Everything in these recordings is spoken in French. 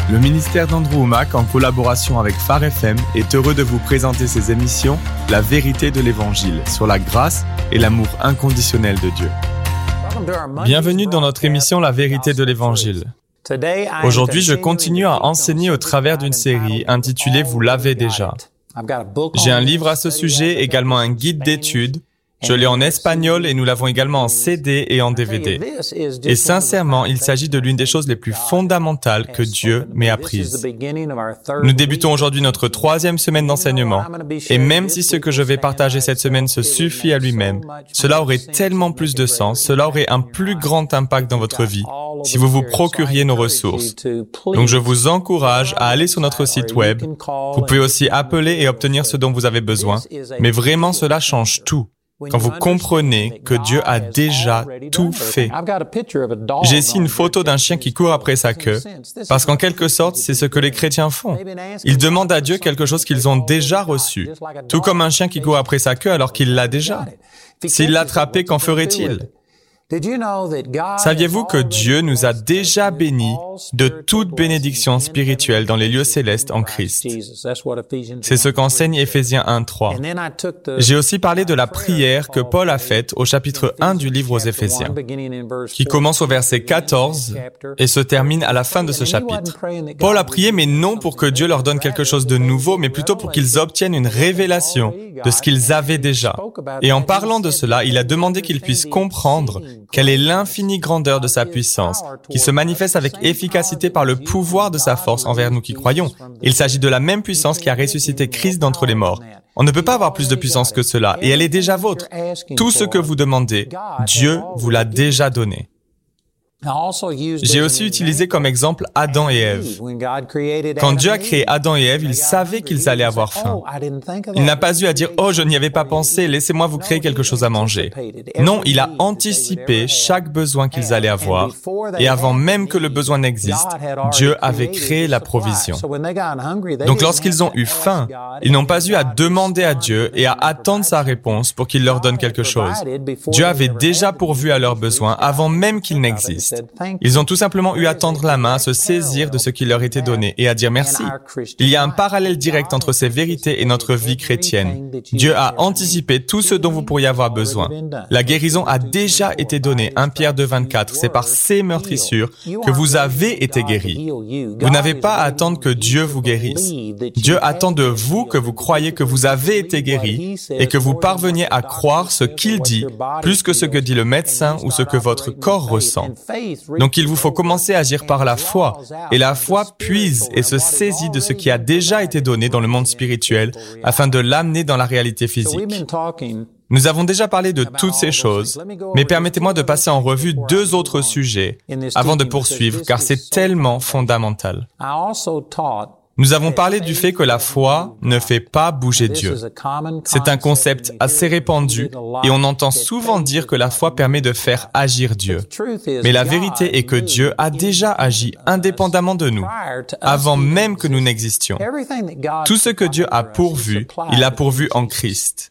Le ministère d'Andrew Wommack, en collaboration avec Phare FM, est heureux de vous présenter ses émissions « La vérité de l'Évangile » sur la grâce et l'amour inconditionnel de Dieu. Bienvenue dans notre émission « La vérité de l'Évangile ». Aujourd'hui, je continue à enseigner au travers d'une série intitulée « Vous l'avez déjà ». J'ai un livre à ce sujet, également un guide d'études. Je l'ai en espagnol et nous l'avons également en CD et en DVD. Et sincèrement, il s'agit de l'une des choses les plus fondamentales que Dieu m'ait apprises. Nous débutons aujourd'hui notre 3e semaine d'enseignement. Et même si ce que je vais partager cette semaine se suffit à lui-même, cela aurait tellement plus de sens, cela aurait un plus grand impact dans votre vie si vous vous procuriez nos ressources. Donc je vous encourage à aller sur notre site web. Vous pouvez aussi appeler et obtenir ce dont vous avez besoin. Mais vraiment, cela change tout. Quand vous comprenez que Dieu a déjà tout fait. J'ai ici une photo d'un chien qui court après sa queue, parce qu'en quelque sorte, c'est ce que les chrétiens font. Ils demandent à Dieu quelque chose qu'ils ont déjà reçu, tout comme un chien qui court après sa queue alors qu'il l'a déjà. S'il l'attrapait, qu'en ferait-il? Saviez-vous que Dieu nous a déjà bénis de toute bénédiction spirituelle dans les lieux célestes en Christ? C'est ce qu'enseigne Éphésiens 1:3. J'ai aussi parlé de la prière que Paul a faite au chapitre 1 du livre aux Éphésiens, qui commence au verset 14 et se termine à la fin de ce chapitre. Paul a prié, mais non pour que Dieu leur donne quelque chose de nouveau, mais plutôt pour qu'ils obtiennent une révélation de ce qu'ils avaient déjà. Et en parlant de cela, il a demandé qu'ils puissent comprendre quelle est l'infinie grandeur de sa puissance, qui se manifeste avec efficacité par le pouvoir de sa force envers nous qui croyons. Il s'agit de la même puissance qui a ressuscité Christ d'entre les morts. On ne peut pas avoir plus de puissance que cela, et elle est déjà vôtre. Tout ce que vous demandez, Dieu vous l'a déjà donné. J'ai aussi utilisé comme exemple Adam et Ève. Quand Dieu a créé Adam et Ève, il savait qu'ils allaient avoir faim. Il n'a pas eu à dire « Oh, je n'y avais pas pensé, laissez-moi vous créer quelque chose à manger ». Non, il a anticipé chaque besoin qu'ils allaient avoir. Et avant même que le besoin n'existe, Dieu avait créé la provision. Donc lorsqu'ils ont eu faim, ils n'ont pas eu à demander à Dieu et à attendre sa réponse pour qu'il leur donne quelque chose. Dieu avait déjà pourvu à leurs besoins avant même qu'ils n'existent. Ils ont tout simplement eu à tendre la main, à se saisir de ce qui leur était donné et à dire merci. Il y a un parallèle direct entre ces vérités et notre vie chrétienne. Dieu a anticipé tout ce dont vous pourriez avoir besoin. La guérison a déjà été donnée. 1 Pierre 2:24, c'est par ces meurtrissures que vous avez été guéris. Vous n'avez pas à attendre que Dieu vous guérisse. Dieu attend de vous que vous croyez que vous avez été guéris et que vous parveniez à croire ce qu'il dit, plus que ce que dit le médecin ou ce que votre corps ressent. Donc il vous faut commencer à agir par la foi. Et la foi puise et se saisit de ce qui a déjà été donné dans le monde spirituel afin de l'amener dans la réalité physique. Nous avons déjà parlé de toutes ces choses, mais permettez-moi de passer en revue 2 autres sujets avant de poursuivre, car c'est tellement fondamental. Nous avons parlé du fait que la foi ne fait pas bouger Dieu. C'est un concept assez répandu et on entend souvent dire que la foi permet de faire agir Dieu. Mais la vérité est que Dieu a déjà agi indépendamment de nous, avant même que nous n'existions. Tout ce que Dieu a pourvu, il l'a pourvu en Christ.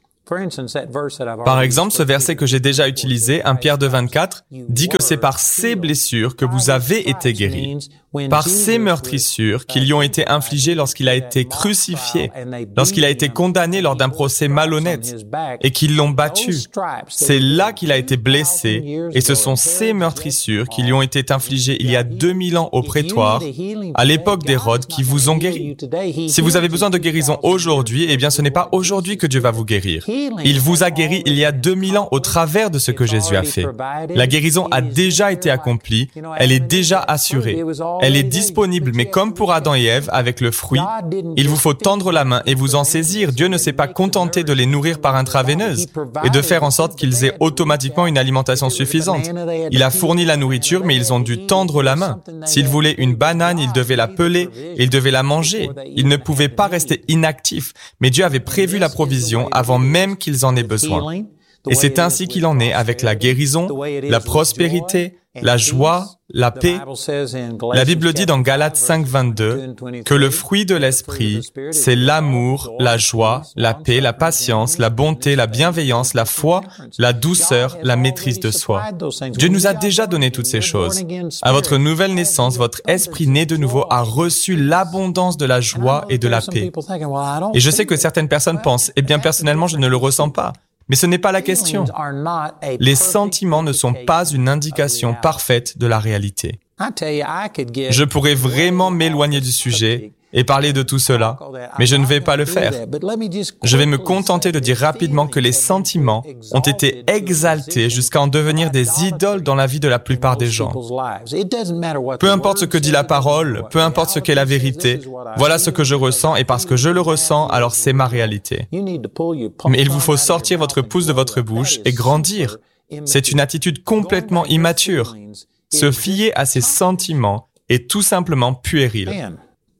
Par exemple, ce verset que j'ai déjà utilisé, 1 Pierre 2:24, dit que c'est par ces blessures que vous avez été guéris, par ces meurtrissures qui lui ont été infligées lorsqu'il a été crucifié, lorsqu'il a été condamné lors d'un procès malhonnête et qu'ils l'ont battu. C'est là qu'il a été blessé et ce sont ces meurtrissures qui lui ont été infligées il y a 2000 ans au prétoire, à l'époque d'Hérode, qui vous ont guéri. Si vous avez besoin de guérison aujourd'hui, eh bien ce n'est pas aujourd'hui que Dieu va vous guérir. Il vous a guéri il y a 2000 ans au travers de ce que Jésus a fait. La guérison a déjà été accomplie, elle est déjà assurée. Elle est disponible, mais comme pour Adam et Ève, avec le fruit, il vous faut tendre la main et vous en saisir. Dieu ne s'est pas contenté de les nourrir par intraveineuse et de faire en sorte qu'ils aient automatiquement une alimentation suffisante. Il a fourni la nourriture, mais ils ont dû tendre la main. S'ils voulaient une banane, ils devaient la peler et ils devaient la manger. Ils ne pouvaient pas rester inactifs, mais Dieu avait prévu la provision avant même qu'ils en aient besoin. Et c'est ainsi qu'il en est avec la guérison, la prospérité, la joie, la paix. La Bible dit dans Galates 5:22 que le fruit de l'esprit, c'est l'amour, la joie, la paix, la patience, la bonté, la bienveillance, la foi, la douceur, la maîtrise de soi. Dieu nous a déjà donné toutes ces choses. À votre nouvelle naissance, votre esprit né de nouveau a reçu l'abondance de la joie et de la paix. Et je sais que certaines personnes pensent, eh bien personnellement, je ne le ressens pas. Mais ce n'est pas la question. Les sentiments ne sont pas une indication parfaite de la réalité. Je pourrais vraiment m'éloigner du sujet et parler de tout cela, mais je ne vais pas le faire. Je vais me contenter de dire rapidement que les sentiments ont été exaltés jusqu'à en devenir des idoles dans la vie de la plupart des gens. Peu importe ce que dit la parole, peu importe ce qu'est la vérité, voilà ce que je ressens et parce que je le ressens, alors c'est ma réalité. Mais il vous faut sortir votre pouce de votre bouche et grandir. C'est une attitude complètement immature. Se fier à ses sentiments est tout simplement puéril.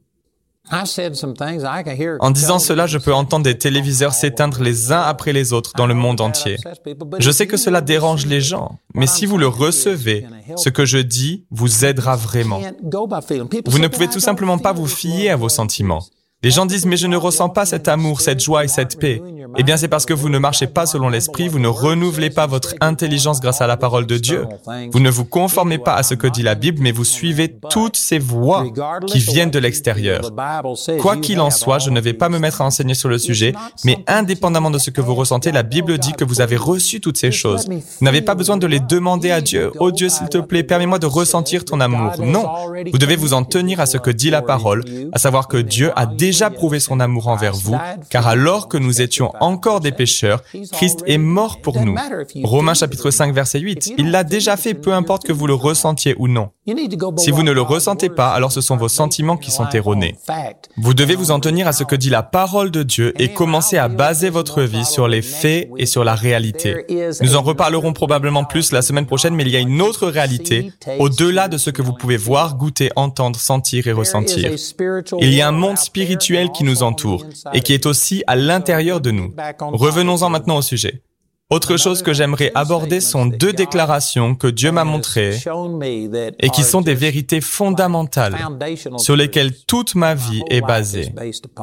En disant cela, je peux entendre des téléviseurs s'éteindre les uns après les autres dans le monde entier. Je sais que cela dérange les gens, mais si vous le recevez, ce que je dis vous aidera vraiment. Vous ne pouvez tout simplement pas vous fier à vos sentiments. Les gens disent, mais je ne ressens pas cet amour, cette joie et cette paix. Eh bien, c'est parce que vous ne marchez pas selon l'esprit, vous ne renouvelez pas votre intelligence grâce à la parole de Dieu. Vous ne vous conformez pas à ce que dit la Bible, mais vous suivez toutes ces voix qui viennent de l'extérieur. Quoi qu'il en soit, je ne vais pas me mettre à enseigner sur le sujet, mais indépendamment de ce que vous ressentez, la Bible dit que vous avez reçu toutes ces choses. Vous n'avez pas besoin de les demander à Dieu. « Oh Dieu, s'il te plaît, permets-moi de ressentir ton amour. » Non, vous devez vous en tenir à ce que dit la parole, à savoir que Dieu a déjà prouvé son amour envers vous, car alors que nous étions encore des pécheurs, Christ est mort pour nous. Romains chapitre 5, verset 8. Il l'a déjà fait, peu importe que vous le ressentiez ou non. Si vous ne le ressentez pas, alors ce sont vos sentiments qui sont erronés. Vous devez vous en tenir à ce que dit la parole de Dieu et commencer à baser votre vie sur les faits et sur la réalité. Nous en reparlerons probablement plus la semaine prochaine, mais il y a une autre réalité au-delà de ce que vous pouvez voir, goûter, entendre, sentir et ressentir. Il y a un monde spirituel qui nous entoure et qui est aussi à l'intérieur de nous. Revenons-en maintenant au sujet. Autre chose que j'aimerais aborder sont deux déclarations que Dieu m'a montrées et qui sont des vérités fondamentales sur lesquelles toute ma vie est basée.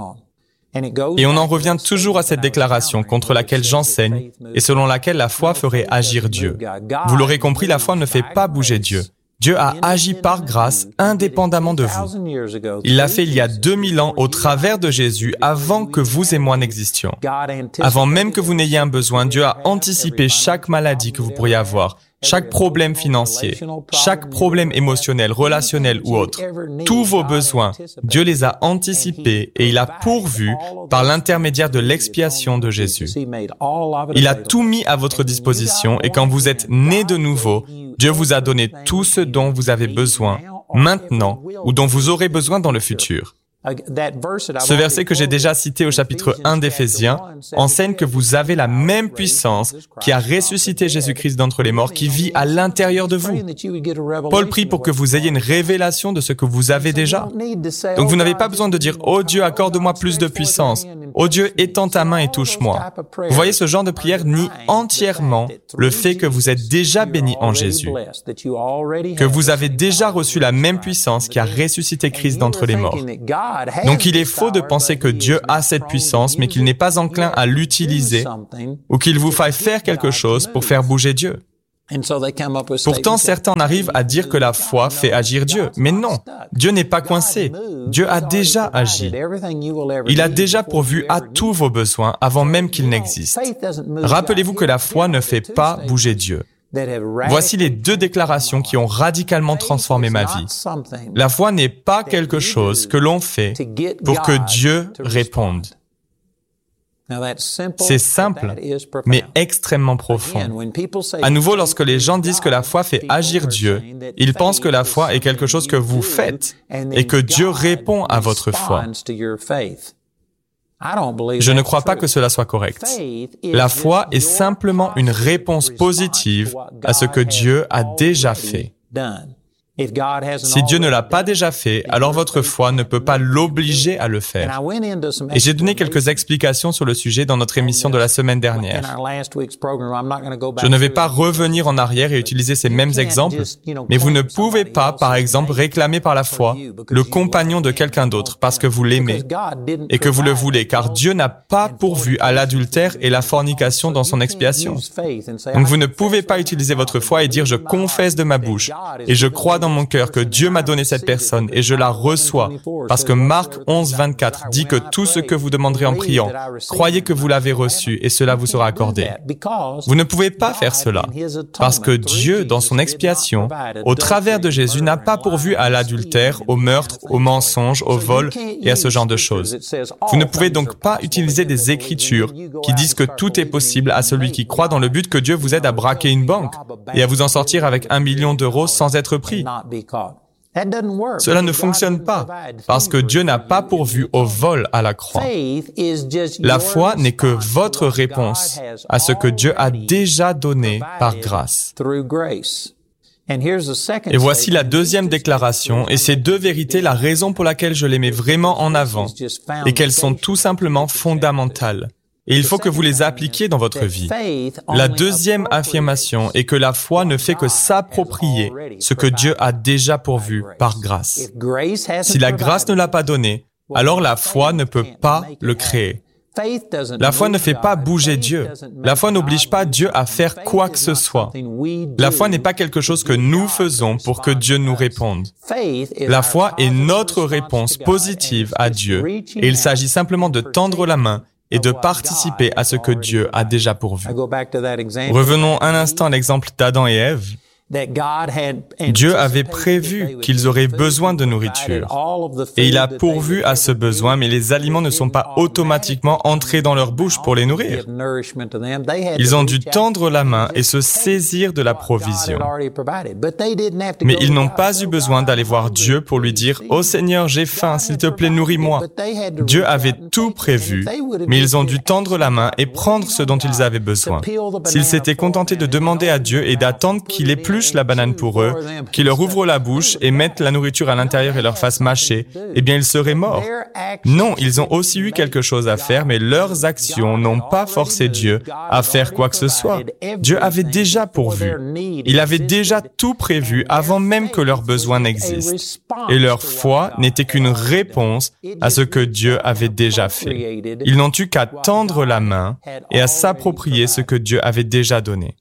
Et on en revient toujours à cette déclaration contre laquelle j'enseigne et selon laquelle la foi ferait agir Dieu. Vous l'aurez compris, la foi ne fait pas bouger Dieu. Dieu a agi par grâce indépendamment de vous. Il l'a fait il y a 2000 ans au travers de Jésus avant que vous et moi n'existions. Avant même que vous n'ayez un besoin, Dieu a anticipé chaque maladie que vous pourriez avoir, chaque problème financier, chaque problème émotionnel, relationnel ou autre. Tous vos besoins, Dieu les a anticipés et il a pourvu par l'intermédiaire de l'expiation de Jésus. Il a tout mis à votre disposition et quand vous êtes né de nouveau, Dieu vous a donné tout ce dont vous avez besoin maintenant ou dont vous aurez besoin dans le futur. Ce verset que j'ai déjà cité au chapitre 1 d'Éphésiens enseigne que vous avez la même puissance qui a ressuscité Jésus-Christ d'entre les morts, qui vit à l'intérieur de vous. Paul prie pour que vous ayez une révélation de ce que vous avez déjà. Donc vous n'avez pas besoin de dire « Oh Dieu, accorde-moi plus de puissance. Oh Dieu, étends ta main et touche-moi. » Vous voyez, ce genre de prière nie entièrement le fait que vous êtes déjà béni en Jésus, que vous avez déjà reçu la même puissance qui a ressuscité Christ d'entre les morts. Donc il est faux de penser que Dieu a cette puissance, mais qu'il n'est pas enclin à l'utiliser ou qu'il vous faille faire quelque chose pour faire bouger Dieu. Pourtant, certains en arrivent à dire que la foi fait agir Dieu. Mais non, Dieu n'est pas coincé. Dieu a déjà agi. Il a déjà pourvu à tous vos besoins avant même qu'ils n'existent. Rappelez-vous que la foi ne fait pas bouger Dieu. Voici les deux déclarations qui ont radicalement transformé ma vie. La foi n'est pas quelque chose que l'on fait pour que Dieu réponde. C'est simple, mais extrêmement profond. À nouveau, lorsque les gens disent que la foi fait agir Dieu, ils pensent que la foi est quelque chose que vous faites et que Dieu répond à votre foi. Je ne crois pas que cela soit correct. La foi est simplement une réponse positive à ce que Dieu a déjà fait. Si Dieu ne l'a pas déjà fait, alors votre foi ne peut pas l'obliger à le faire. Et j'ai donné quelques explications sur le sujet dans notre émission de la semaine dernière. Je ne vais pas revenir en arrière et utiliser ces mêmes exemples, mais vous ne pouvez pas, par exemple, réclamer par la foi le compagnon de quelqu'un d'autre parce que vous l'aimez et que vous le voulez, car Dieu n'a pas pourvu à l'adultère et la fornication dans son expiation. Donc vous ne pouvez pas utiliser votre foi et dire « je confesse de ma bouche et je crois dans mon cœur que Dieu m'a donné cette personne et je la reçois. » Parce que Marc 11, 24 dit que tout ce que vous demanderez en priant, croyez que vous l'avez reçu et cela vous sera accordé. Vous ne pouvez pas faire cela parce que Dieu, dans son expiation, au travers de Jésus, n'a pas pourvu à l'adultère, au meurtre, au mensonge, au vol et à ce genre de choses. Vous ne pouvez donc pas utiliser des écritures qui disent que tout est possible à celui qui croit dans le but que Dieu vous aide à braquer une banque et à vous en sortir avec 1 million d'euros sans être pris. Cela ne fonctionne pas, parce que Dieu n'a pas pourvu au vol à la croix. La foi n'est que votre réponse à ce que Dieu a déjà donné par grâce. Et voici la deuxième déclaration, et ces deux vérités, la raison pour laquelle je les mets vraiment en avant, et qu'elles sont tout simplement fondamentales. Et il faut que vous les appliquiez dans votre vie. La deuxième affirmation est que la foi ne fait que s'approprier ce que Dieu a déjà pourvu par grâce. Si la grâce ne l'a pas donné, alors la foi ne peut pas le créer. La foi ne fait pas bouger Dieu. La foi n'oblige pas Dieu à faire quoi que ce soit. La foi n'est pas quelque chose que nous faisons pour que Dieu nous réponde. La foi est notre réponse positive à Dieu, et il s'agit simplement de tendre la main et de participer à ce que Dieu a déjà pourvu. Revenons un instant à l'exemple d'Adam et Ève. Dieu avait prévu qu'ils auraient besoin de nourriture et il a pourvu à ce besoin, mais les aliments ne sont pas automatiquement entrés dans leur bouche pour les nourrir. Ils ont dû tendre la main et se saisir de la provision. Mais ils n'ont pas eu besoin d'aller voir Dieu pour lui dire « Oh Seigneur, j'ai faim, s'il te plaît, nourris-moi ». Dieu avait tout prévu, mais ils ont dû tendre la main et prendre ce dont ils avaient besoin. S'ils s'étaient contentés de demander à Dieu et d'attendre qu'il épluche la banane pour eux, qu'ils leur ouvrent la bouche et mettent la nourriture à l'intérieur et leur fassent mâcher, eh bien ils seraient morts. Non, ils ont aussi eu quelque chose à faire, mais leurs actions n'ont pas forcé Dieu à faire quoi que ce soit. Dieu avait déjà pourvu. Il avait déjà tout prévu avant même que leurs besoins n'existent. Et leur foi n'était qu'une réponse à ce que Dieu avait déjà fait. Ils n'ont eu qu'à tendre la main et à s'approprier ce que Dieu avait déjà donné.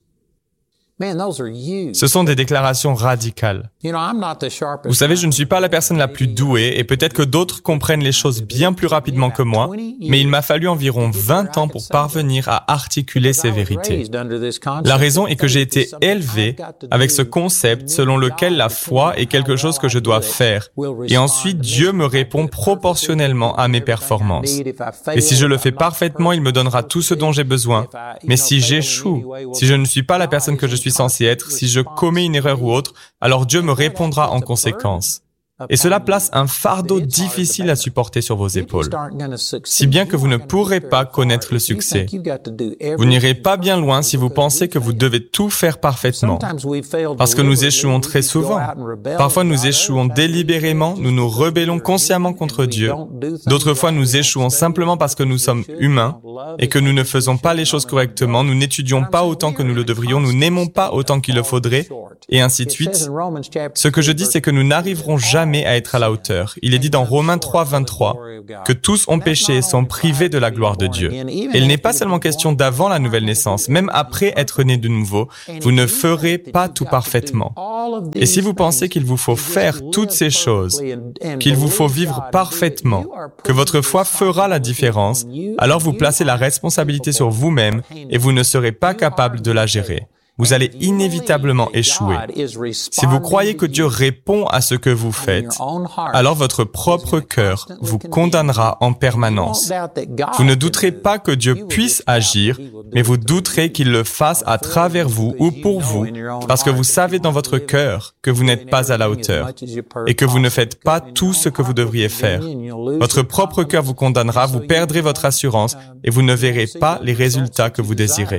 Ce sont des déclarations radicales. Vous savez, je ne suis pas la personne la plus douée et peut-être que d'autres comprennent les choses bien plus rapidement que moi, mais il m'a fallu environ 20 ans pour parvenir à articuler ces vérités. La raison est que j'ai été élevé avec ce concept selon lequel la foi est quelque chose que je dois faire et ensuite Dieu me répond proportionnellement à mes performances. Et si je le fais parfaitement, il me donnera tout ce dont j'ai besoin. Mais si j'échoue, si je ne suis pas la personne que je suis censé être, si je commets une erreur ou autre, alors Dieu me répondra en conséquence. Et cela place un fardeau difficile à supporter sur vos épaules, si bien que vous ne pourrez pas connaître le succès. Vous n'irez pas bien loin si vous pensez que vous devez tout faire parfaitement, parce que nous échouons très souvent. Parfois nous échouons délibérément, nous nous rebellons consciemment contre Dieu. D'autres fois nous échouons simplement parce que nous sommes humains et que nous ne faisons pas les choses correctement, nous n'étudions pas autant que nous le devrions, nous n'aimons pas autant qu'il le faudrait, et ainsi de suite. Ce que je dis, c'est que nous n'arriverons jamais à être à la hauteur. Il est dit dans Romains 3, 23 que tous ont péché et sont privés de la gloire de Dieu. Et il n'est pas seulement question d'avant la nouvelle naissance, même après être né de nouveau, vous ne ferez pas tout parfaitement. Et si vous pensez qu'il vous faut faire toutes ces choses, qu'il vous faut vivre parfaitement, que votre foi fera la différence, alors vous placez la responsabilité sur vous-même et vous ne serez pas capable de la gérer. Vous allez inévitablement échouer. Si vous croyez que Dieu répond à ce que vous faites, alors votre propre cœur vous condamnera en permanence. Vous ne douterez pas que Dieu puisse agir, mais vous douterez qu'il le fasse à travers vous ou pour vous, parce que vous savez dans votre cœur que vous n'êtes pas à la hauteur et que vous ne faites pas tout ce que vous devriez faire. Votre propre cœur vous condamnera, vous perdrez votre assurance et vous ne verrez pas les résultats que vous désirez.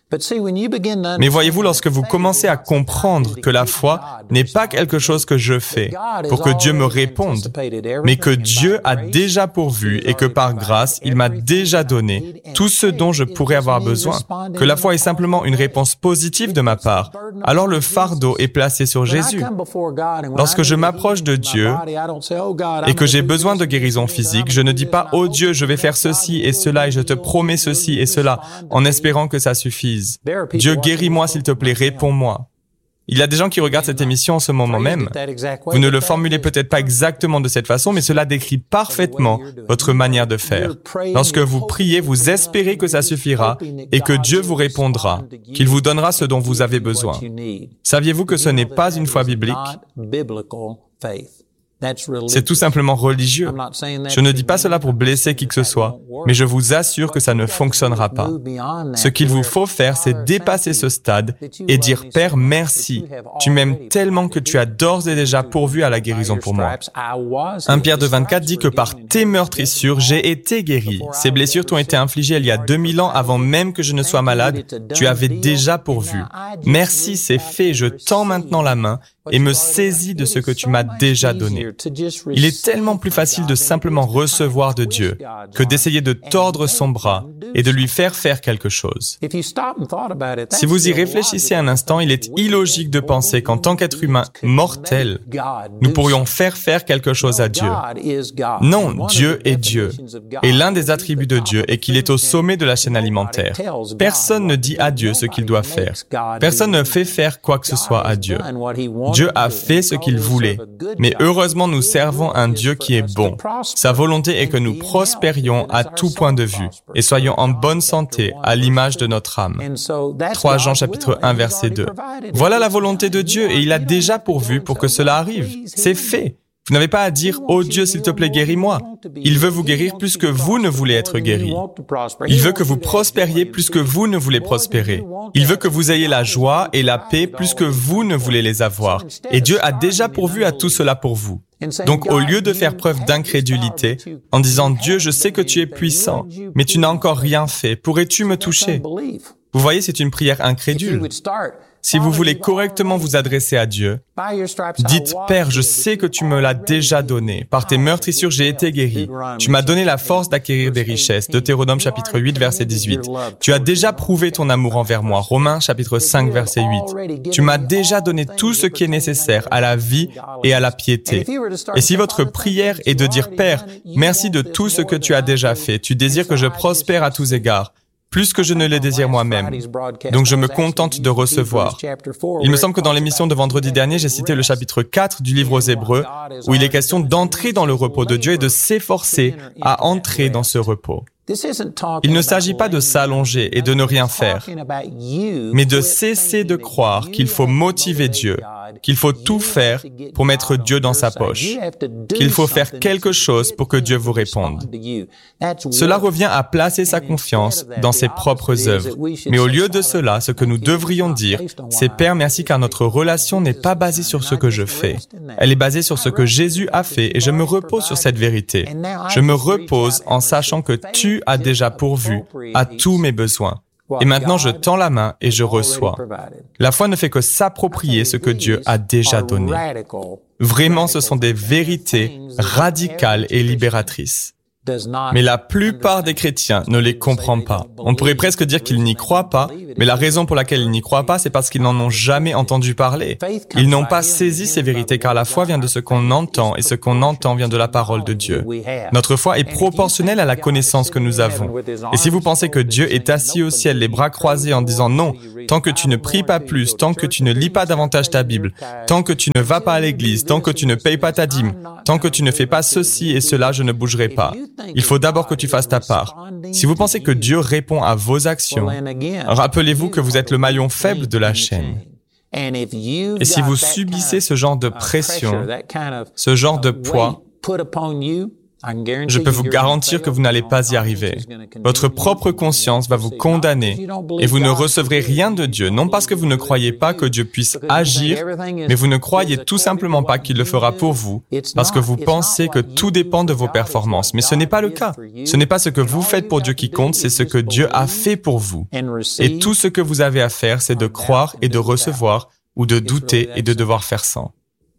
Mais voyez-vous, lorsque vous commencez à comprendre que la foi n'est pas quelque chose que je fais pour que Dieu me réponde, mais que Dieu a déjà pourvu et que par grâce, il m'a déjà donné tout ce dont je pourrais avoir besoin, que la foi est simplement une réponse positive de ma part, alors le fardeau est placé sur Jésus. Lorsque je m'approche de Dieu et que j'ai besoin de guérison physique, je ne dis pas « Oh Dieu, je vais faire ceci et cela et je te promets ceci et cela » en espérant que ça suffise. Dieu, guéris-moi s'il te plaît, réponds-moi. Il y a des gens qui regardent cette émission en ce moment même. Vous ne le formulez peut-être pas exactement de cette façon, mais cela décrit parfaitement votre manière de faire. Lorsque vous priez, vous espérez que ça suffira et que Dieu vous répondra, qu'il vous donnera ce dont vous avez besoin. Saviez-vous que ce n'est pas une foi biblique? C'est tout simplement religieux. Je ne dis pas cela pour blesser qui que ce soit, mais je vous assure que ça ne fonctionnera pas. Ce qu'il vous faut faire, c'est dépasser ce stade et dire « Père, merci, tu m'aimes tellement que tu as d'ores et déjà pourvu à la guérison pour moi. » 1 Pierre 2,24 dit que par tes meurtrissures, j'ai été guéri. Ces blessures t'ont été infligées il y a 2000 ans avant même que je ne sois malade. Tu avais déjà pourvu. Merci, c'est fait. Je tends maintenant la main et me saisis de ce que tu m'as déjà donné. Il est tellement plus facile de simplement recevoir de Dieu que d'essayer de tordre son bras et de lui faire faire quelque chose. Si vous y réfléchissez un instant, il est illogique de penser qu'en tant qu'être humain mortel, nous pourrions faire quelque chose à Dieu. Non, Dieu est Dieu. Et l'un des attributs de Dieu est qu'il est au sommet de la chaîne alimentaire. Personne ne dit à Dieu ce qu'il doit faire. Personne ne fait faire quoi que ce soit à Dieu. Dieu a fait ce qu'il voulait. Mais heureusement, nous servons un Dieu qui est bon. Sa volonté est que nous prospérions à tout point de vue et soyons en bonne santé à l'image de notre âme. 3 Jean chapitre 1 verset 2. Voilà la volonté de Dieu et il a déjà pourvu pour que cela arrive. C'est fait. Vous n'avez pas à dire « Oh Dieu, s'il te plaît, guéris-moi ». Il veut vous guérir plus que vous ne voulez être guéri. Il veut que vous prospériez plus que vous ne voulez prospérer. Il veut que vous ayez la joie et la paix plus que vous ne voulez les avoir. Et Dieu a déjà pourvu à tout cela pour vous. Donc, au lieu de faire preuve d'incrédulité, en disant « Dieu, je sais que tu es puissant, mais tu n'as encore rien fait. Pourrais-tu me toucher ?» Vous voyez, c'est une prière incrédule. Si vous voulez correctement vous adresser à Dieu, dites « Père, je sais que tu me l'as déjà donné. Par tes meurtrissures, j'ai été guéri. Tu m'as donné la force d'acquérir des richesses. » Deutéronome chapitre 8, verset 18. Tu as déjà prouvé ton amour envers moi. Romains chapitre 5, verset 8. Tu m'as déjà donné tout ce qui est nécessaire à la vie et à la piété. Et si votre prière est de dire « Père, merci de tout ce que tu as déjà fait. Tu désires que je prospère à tous égards. » Plus que je ne le désire moi-même. Donc je me contente de recevoir. Il me semble que dans l'émission de vendredi dernier, j'ai cité le chapitre 4 du livre aux Hébreux, où il est question d'entrer dans le repos de Dieu et de s'efforcer à entrer dans ce repos. Il ne s'agit pas de s'allonger et de ne rien faire, mais de cesser de croire qu'il faut motiver Dieu, qu'il faut tout faire pour mettre Dieu dans sa poche, qu'il faut faire quelque chose pour que Dieu vous réponde. Cela revient à placer sa confiance dans ses propres œuvres. Mais au lieu de cela, ce que nous devrions dire, c'est « Père, merci car notre relation n'est pas basée sur ce que je fais. Elle est basée sur ce que Jésus a fait et je me repose sur cette vérité. Je me repose en sachant que tu as déjà pourvu à tous mes besoins. Et maintenant, je tends la main et je reçois. La foi ne fait que s'approprier ce que Dieu a déjà donné. Vraiment, ce sont des vérités radicales et libératrices. Mais la plupart des chrétiens ne les comprennent pas. On pourrait presque dire qu'ils n'y croient pas, mais la raison pour laquelle ils n'y croient pas, c'est parce qu'ils n'en ont jamais entendu parler. Ils n'ont pas saisi ces vérités, car la foi vient de ce qu'on entend, et ce qu'on entend vient de la parole de Dieu. Notre foi est proportionnelle à la connaissance que nous avons. Et si vous pensez que Dieu est assis au ciel, les bras croisés, en disant non, tant que tu ne pries pas plus, tant que tu ne lis pas davantage ta Bible, tant que tu ne vas pas à l'église, tant que tu ne payes pas ta dîme, tant que tu ne fais pas ceci et cela, je ne bougerai pas. Il faut d'abord que tu fasses ta part. Si vous pensez que Dieu répond à vos actions, rappelez-vous que vous êtes le maillon faible de la chaîne. Et si vous subissez ce genre de pression, ce genre de poids, Je peux vous garantir que vous n'allez pas y arriver. Votre propre conscience va vous condamner et vous ne recevrez rien de Dieu, non parce que vous ne croyez pas que Dieu puisse agir, mais vous ne croyez tout simplement pas qu'il le fera pour vous, parce que vous pensez que tout dépend de vos performances. Mais ce n'est pas le cas. Ce n'est pas ce que vous faites pour Dieu qui compte, c'est ce que Dieu a fait pour vous. Et tout ce que vous avez à faire, c'est de croire et de recevoir, ou de douter et de devoir faire sans.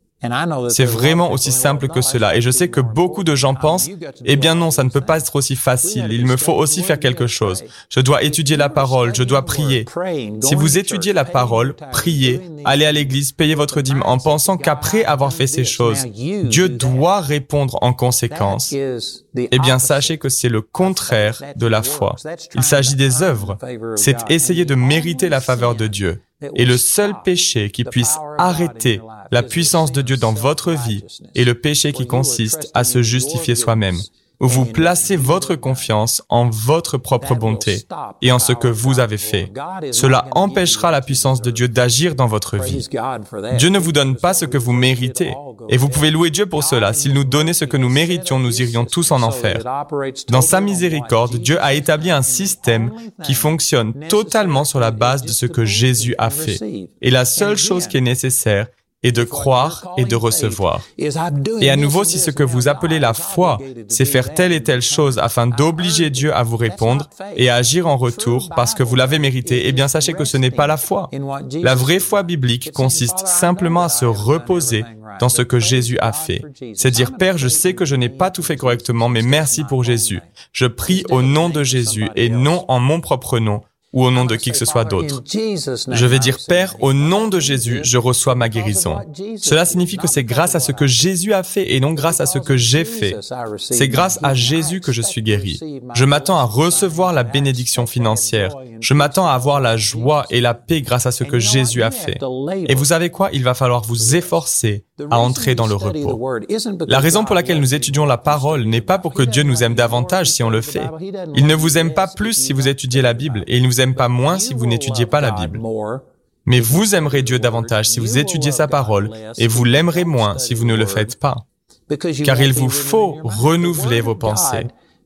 C'est vraiment aussi simple que cela. Et je sais que beaucoup de gens pensent, eh bien non, ça ne peut pas être aussi facile. Il me faut aussi faire quelque chose. Je dois étudier la parole, je dois prier. Si vous étudiez la parole, priez, allez à l'église, payez votre dîme en pensant qu'après avoir fait ces choses, Dieu doit répondre en conséquence, eh bien sachez que c'est le contraire de la foi. Il s'agit des œuvres. C'est essayer de mériter la faveur de Dieu. Et le seul péché qui puisse arrêter la puissance de Dieu dans votre vie est le péché qui consiste à se justifier soi-même, où vous placez votre confiance en votre propre bonté et en ce que vous avez fait. Cela empêchera la puissance de Dieu d'agir dans votre vie. Dieu ne vous donne pas ce que vous méritez, et vous pouvez louer Dieu pour cela. S'il nous donnait ce que nous méritions, nous irions tous en enfer. Dans sa miséricorde, Dieu a établi un système qui fonctionne totalement sur la base de ce que Jésus a fait. Et la seule chose qui est nécessaire est de croire et de recevoir. Et à nouveau, si ce que vous appelez la foi, c'est faire telle et telle chose afin d'obliger Dieu à vous répondre et à agir en retour parce que vous l'avez mérité, eh bien sachez que ce n'est pas la foi. La vraie foi biblique consiste simplement à se reposer dans ce que Jésus a fait. C'est dire, Père, je sais que je n'ai pas tout fait correctement, mais merci pour Jésus. Je prie au nom de Jésus et non en mon propre nom, ou au nom de qui que ce soit d'autre. Je vais dire, Père, au nom de Jésus, je reçois ma guérison. Cela signifie que c'est grâce à ce que Jésus a fait et non grâce à ce que j'ai fait. C'est grâce à Jésus que je suis guéri. Je m'attends à recevoir la bénédiction financière. Je m'attends à avoir la joie et la paix grâce à ce que Jésus a fait. Et vous savez quoi? Il va falloir vous efforcer à entrer dans le repos. La raison pour laquelle nous étudions la parole n'est pas pour que Dieu nous aime davantage si on le fait. Il ne vous aime pas plus si vous étudiez la Bible et il ne vous aime pas moins si vous n'étudiez pas la Bible. Mais vous aimerez Dieu davantage si vous étudiez sa parole et vous l'aimerez moins si vous ne le faites pas. Car il vous faut renouveler vos pensées.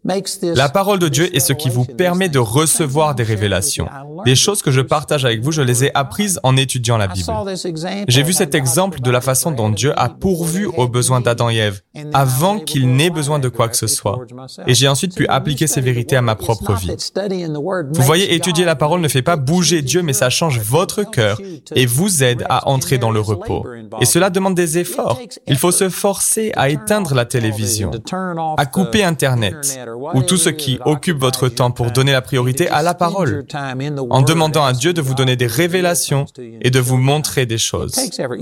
La parole de Dieu est ce qui vous permet de recevoir des révélations. Les choses que je partage avec vous, je les ai apprises en étudiant la Bible. J'ai vu cet exemple de la façon dont Dieu a pourvu aux besoins d'Adam et Ève, avant qu'ils n'aient besoin de quoi que ce soit. Et j'ai ensuite pu appliquer ces vérités à ma propre vie. Vous voyez, étudier la parole ne fait pas bouger Dieu, mais ça change votre cœur et vous aide à entrer dans le repos. Et cela demande des efforts. Il faut se forcer à éteindre la télévision, à couper Internet, ou tout ce qui occupe votre temps pour donner la priorité à la parole, en demandant à Dieu de vous donner des révélations et de vous montrer des choses.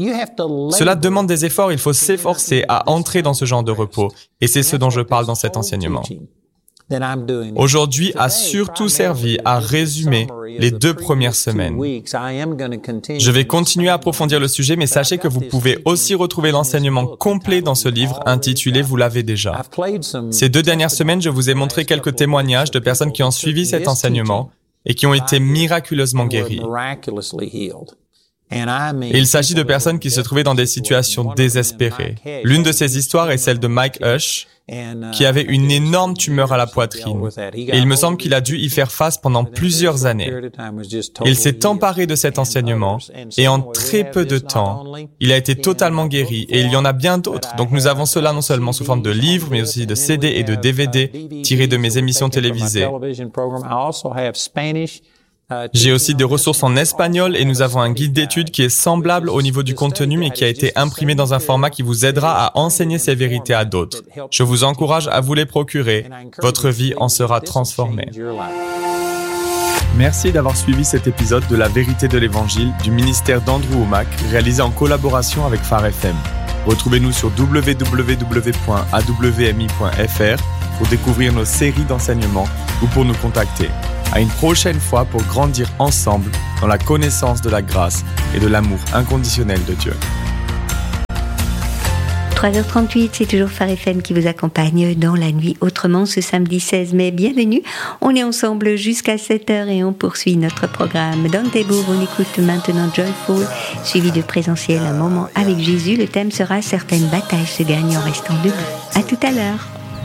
Cela demande des efforts, il faut s'efforcer à entrer dans ce genre de repos, et c'est ce dont je parle dans cet enseignement. Aujourd'hui a surtout servi à résumer les 2 premières semaines. Je vais continuer à approfondir le sujet, mais sachez que vous pouvez aussi retrouver l'enseignement complet dans ce livre intitulé « Vous l'avez déjà ». Ces 2 dernières semaines, je vous ai montré quelques témoignages de personnes qui ont suivi cet enseignement et qui ont été miraculeusement guéries. Et il s'agit de personnes qui se trouvaient dans des situations désespérées. L'une de ces histoires est celle de Mike Hush, qui avait une énorme tumeur à la poitrine. Et il me semble qu'il a dû y faire face pendant plusieurs années. Il s'est emparé de cet enseignement, et en très peu de temps, il a été totalement guéri, et il y en a bien d'autres. Donc nous avons cela non seulement sous forme de livres, mais aussi de CD et de DVD tirés de mes émissions télévisées. J'ai aussi des ressources en espagnol et nous avons un guide d'études qui est semblable au niveau du contenu mais qui a été imprimé dans un format qui vous aidera à enseigner ces vérités à d'autres. Je vous encourage à vous les procurer. Votre vie en sera transformée. Merci d'avoir suivi cet épisode de La Vérité de l'Évangile du ministère d'Andrew Wommack réalisé en collaboration avec Phare FM. Retrouvez-nous sur www.awmi.fr pour découvrir nos séries d'enseignements ou pour nous contacter. À une prochaine fois pour grandir ensemble dans la connaissance de la grâce et de l'amour inconditionnel de Dieu. 3h38, c'est toujours Phare FM qui vous accompagne dans la nuit autrement ce samedi 16 mai. Bienvenue, on est ensemble jusqu'à 7h et on poursuit notre programme. Dans Débour, on écoute maintenant Joyful, suivi de Présentiel, un moment avec Jésus. Le thème sera « Certaines batailles se gagnent en restant debout ». À tout à l'heure.